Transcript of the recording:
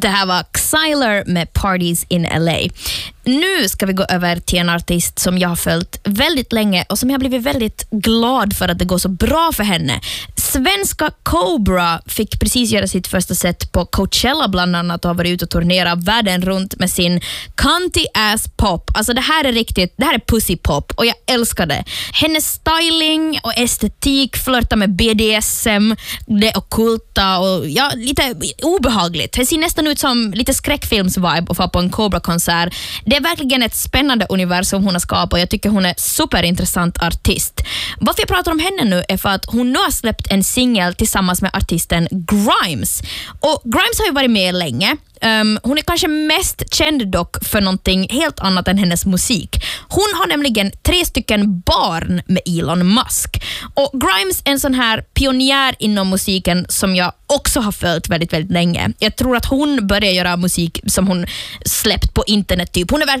Det här var Xyler med Parties in LA. Nu ska vi gå över till en artist som jag har följt väldigt länge och som jag har blivit väldigt glad för att det går så bra för henne. Svenska Cobra fick precis göra sitt första set på Coachella bland annat och har varit ute och turnerat världen runt med sin Cunty Ass Pop. Alltså det här är pussy pop och jag älskar det. Hennes styling och estetik flörtar med BDSM, det ockulta och ja, lite obehagligt. Det ser nästan ut som lite skräckfilms-vibe att få på en Cobra-konsert. Det är verkligen ett spännande universum hon har skapat och jag tycker hon är superintressant artist. Varför jag pratar om henne nu är för att hon nu har släppt en singel tillsammans med artisten Grimes. Och Grimes har ju varit med länge. Hon är kanske mest känd dock för någonting helt annat än hennes musik. Hon har nämligen 3 barn med Elon Musk. Och Grimes är en sån här pionjär inom musiken som jag också har följt väldigt, väldigt länge. Jag tror att hon började göra musik som hon släppt på internet typ. Hon är